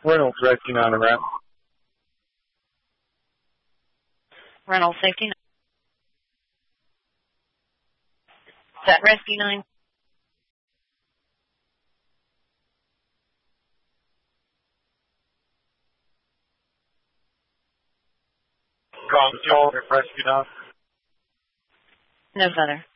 Reynolds Rescue 9 around. Reynolds Safety 9. Is that Rescue 9? Call Rescue 9. No, Father.